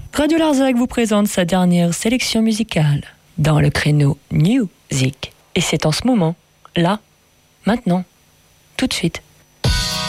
Radio Larzac vous présente sa dernière sélection musicale dans le créneau New Music. Et c'est en ce moment, là, maintenant, tout de suite.